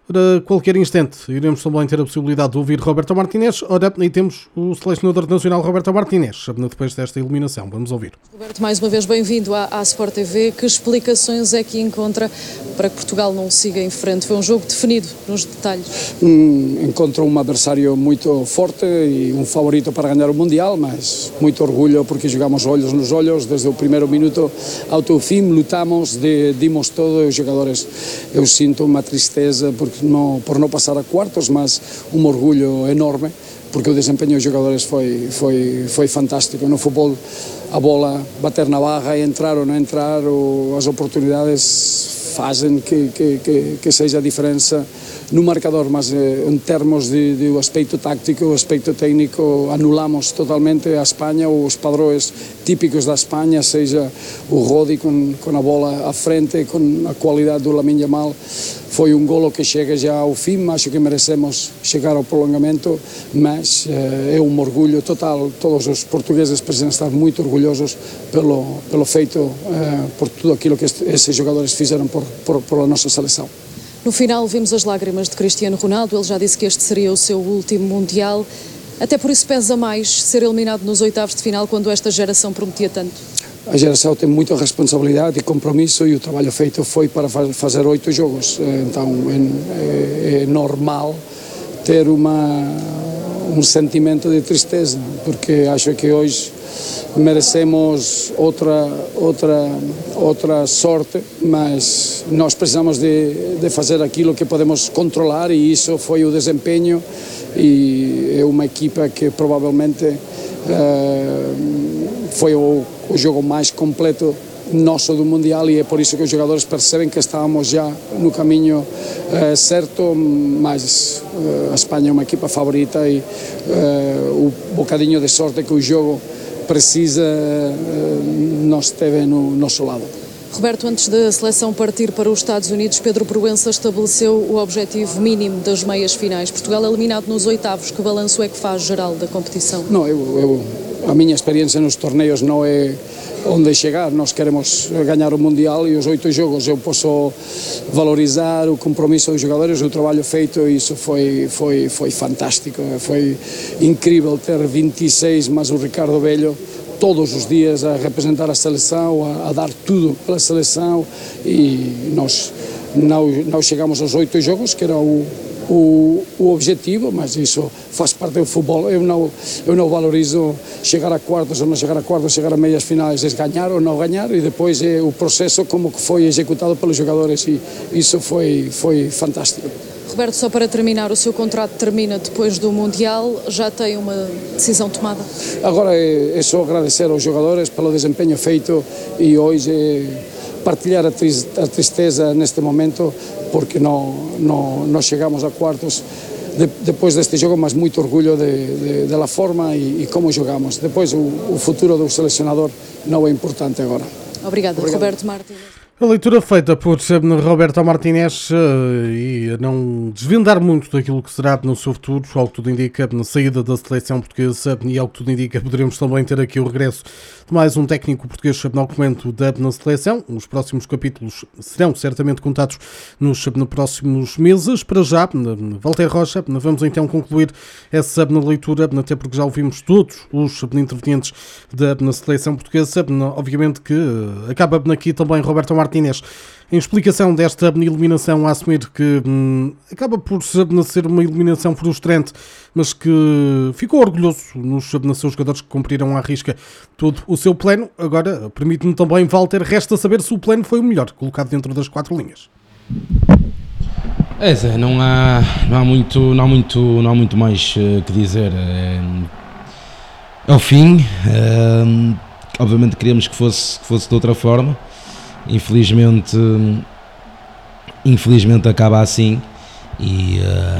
A qualquer instante iremos também ter a possibilidade de ouvir Roberto Martínez. Ora, e temos o selecionador nacional Roberto Martínez, depois desta eliminação. Vamos ouvir. Roberto, mais uma vez bem-vindo à Sport TV. Que explicações é que encontra para que Portugal não siga em frente? Foi um jogo definido nos detalhes. Encontro um adversário muito forte e um favorito para ganhar o Mundial, mas muito orgulho porque jogamos olhos nos olhos desde o primeiro minuto ao fim, lutamos, dimos todo. Os jogadores, eu sinto uma tristeza por não passar a quartos, mas um orgulho enorme porque o desempenho dos jogadores foi fantástico. No futebol, a bola bater na barra e entrar ou não entrar, as oportunidades fazem que seja a diferença no marcador, mas em termos de aspecto táctico, o aspecto técnico, anulamos totalmente a Espanha, os padrões típicos da Espanha, seja o Rodi com a bola à frente, com a qualidade do Lamine Yamal. Foi um golo que chega já ao fim, acho que merecemos chegar ao prolongamento, mas é um orgulho total. Todos os portugueses precisam estar muito orgulhosos pelo feito, por tudo aquilo que esses jogadores fizeram por a nossa seleção. No final vimos as lágrimas de Cristiano Ronaldo, ele já disse que este seria o seu último Mundial, até por isso pesa mais ser eliminado nos oitavos de final quando esta geração prometia tanto. A geração tem muita responsabilidade e compromisso e o trabalho feito foi para fazer 8 jogos, então é normal ter um sentimento de tristeza, porque acho que hoje merecemos outra sorte, mas nós precisamos de fazer aquilo que podemos controlar e isso foi o desempenho e é uma equipa que provavelmente foi o jogo mais completo nosso do Mundial e é por isso que os jogadores percebem que estávamos já no caminho certo, mas a Espanha é uma equipa favorita e o bocadinho de sorte que o jogo precisa nós teve no nosso lado. Roberto, antes da seleção partir para os Estados Unidos, Pedro Proença estabeleceu o objetivo mínimo das meias finais. Portugal eliminado nos oitavos, que balanço é que faz geral da competição? Não, a minha experiência nos torneios não é onde chegar, nós queremos ganhar o Mundial e os 8 jogos eu posso valorizar o compromisso dos jogadores, o trabalho feito, e isso foi fantástico, foi incrível ter 26 mais o Ricardo Velho todos os dias a representar a seleção, a dar tudo pela seleção e nós não chegamos aos 8 jogos, que era o objetivo, mas isso faz parte do futebol. Eu não valorizo chegar a quartos ou não chegar a quartos, chegar a meias finais, é ganhar ou não ganhar e depois é o processo como que foi executado pelos jogadores e isso foi fantástico. Roberto, só para terminar, o seu contrato termina depois do Mundial, já tem uma decisão tomada? Agora é só agradecer aos jogadores pelo desempenho feito e hoje partilhar a tristeza neste momento porque não chegamos a quartos depois deste jogo, mas muito orgulho da forma e como jogamos. Depois o futuro do selecionador não é importante agora. Obrigado. Roberto Martínez. A leitura feita por Roberto Martínez e a não desvendar muito daquilo que será no seu futuro, ao que tudo indica, na saída da seleção portuguesa e ao que tudo indica, poderemos também ter aqui o regresso de mais um técnico português no comando na seleção. Os próximos capítulos serão certamente contados nos próximos meses. Para já, Walter Rocha, vamos então concluir essa leitura, até porque já ouvimos todos os intervenientes na seleção portuguesa. Obviamente que acaba aqui também Roberto Martínez em explicação desta eliminação, a assumir que acaba por ser uma eliminação frustrante, mas que ficou orgulhoso nos seus jogadores que cumpriram à risca todo o seu plano. Agora, permite-me também, Walter, resta saber se o plano foi o melhor, colocado dentro das 4 linhas. Zé, não há muito mais que dizer. É o fim. Obviamente queríamos que fosse de outra forma. Infelizmente acaba assim e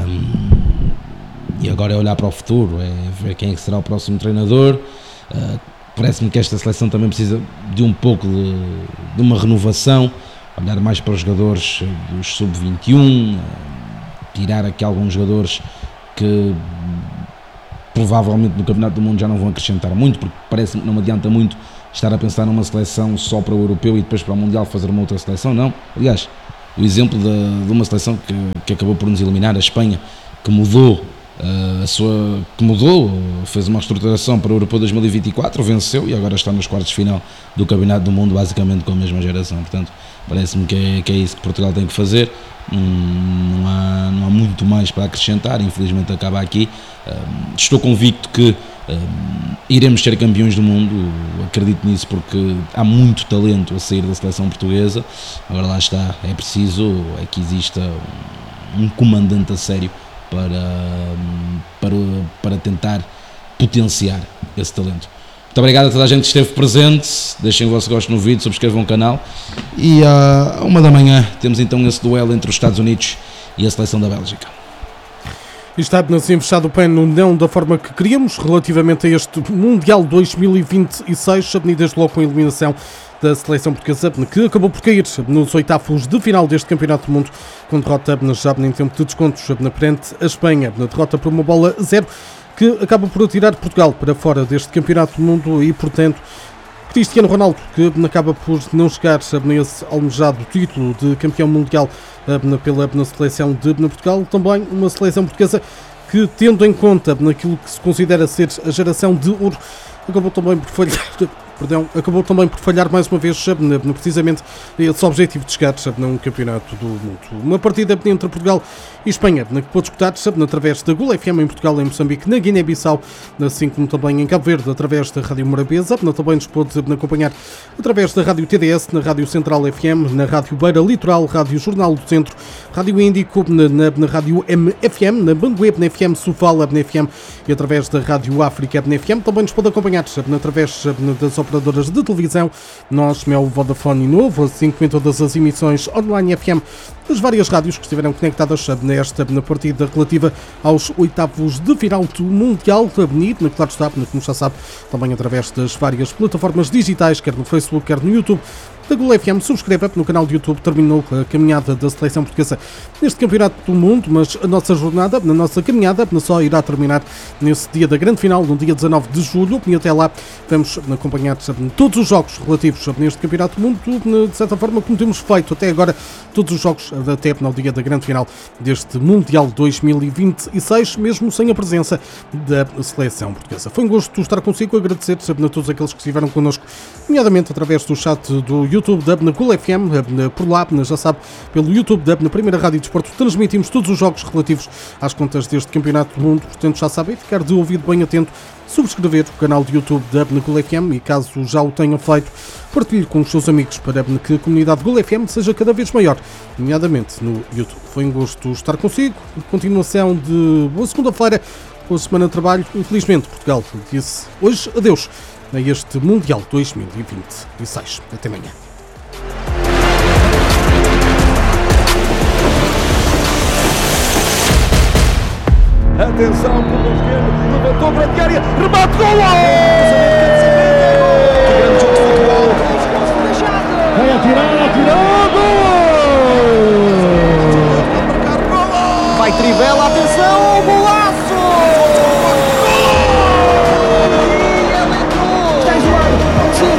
agora é olhar para o futuro, é ver quem é que será o próximo treinador. Parece-me que esta seleção também precisa de um pouco de uma renovação, olhar mais para os jogadores dos sub-21, tirar aqui alguns jogadores que provavelmente no Campeonato do Mundo já não vão acrescentar muito, porque parece-me que não adianta muito estar a pensar numa seleção só para o europeu e depois para o mundial fazer uma outra seleção, não. Aliás, o exemplo de uma seleção que acabou por nos eliminar, a Espanha, que mudou fez uma reestruturação para o Europeu 2024, venceu e agora está nos quartos de final do Campeonato do Mundo, basicamente com a mesma geração. Portanto, parece-me que é isso que Portugal tem que fazer. Não há muito mais para acrescentar, infelizmente acaba aqui. Estou convicto que iremos ser campeões do mundo, acredito nisso, porque há muito talento a sair da seleção portuguesa. Agora lá está, é preciso que exista um comandante a sério para tentar potenciar esse talento. Muito obrigado a toda a gente que esteve presente, deixem o vosso gosto no vídeo, subscrevam o canal e à 1h temos então esse duelo entre os Estados Unidos e a seleção da Bélgica. E está assim fechado o pano não da forma que queríamos relativamente a este Mundial 2026, desde logo com a eliminação da seleção portuguesa, que acabou por cair nos oitavos de final deste Campeonato do Mundo, com derrota já em tempo de descontos perante a Espanha, na derrota por 1-0, que acaba por atirar Portugal para fora deste Campeonato do Mundo e, portanto, Cristiano Ronaldo, que acaba por não chegar nesse almejado título de campeão mundial pela seleção de Portugal, também uma seleção portuguesa que, tendo em conta naquilo que se considera ser a geração de ouro, acabou também por falhar mais uma vez, precisamente esse objetivo de chegar num campeonato do mundo. Uma partida entre Portugal e Espanha, que pode escutar através da Gol FM em Portugal, em Moçambique, na Guiné-Bissau, assim como também em Cabo Verde, através da Rádio Morabeza. Também nos pode acompanhar através da Rádio TDS, na Rádio Central FM, na Rádio Beira Litoral, Rádio Jornal do Centro, Rádio Índico, na Rádio MFM, na Bangueb, na FM Sofala, na FM e através da Rádio África, na FM. Também nos pode acompanhar através das operadoras de televisão, nós, Mel, Vodafone e Novo, assim como em todas as emissões online FM das várias rádios que estiveram conectadas na partida relativa aos oitavos de final do Mundial da Avenida, claro está, como já sabe, também através das várias plataformas digitais, quer no Facebook, quer no YouTube da Gol FM. Subscreva no canal de YouTube. Terminou a caminhada da seleção portuguesa neste Campeonato do Mundo, mas a nossa jornada, a nossa caminhada, só irá terminar nesse dia da grande final, no dia 19 de julho, e até lá vamos acompanhar todos os jogos relativos neste Campeonato do Mundo, de certa forma, como temos feito até agora, todos os jogos até ao dia da grande final deste Mundial 2026, mesmo sem a presença da seleção portuguesa. Foi um gosto estar consigo, agradecer a todos aqueles que estiveram connosco, nomeadamente através do chat do YouTube da Gol FM, por lá, já sabe, pelo YouTube da Primeira Rádio de Desporto, transmitimos todos os jogos relativos às contas deste Campeonato do Mundo, portanto já sabem, ficar de ouvido bem atento, subscrever o canal de YouTube da Gol FM e, caso já o tenham feito, partilhe com os seus amigos para que a comunidade Gol FM seja cada vez maior, nomeadamente no YouTube. Foi um gosto estar consigo, continuação de boa segunda-feira, boa semana de trabalho. Infelizmente, Portugal disse hoje adeus a este Mundial 2026. Até amanhã. Atenção, com o esquerdo, levantou para a área, remate, gol! Vai atirar, gol! Vai Trivela, atenção, gol!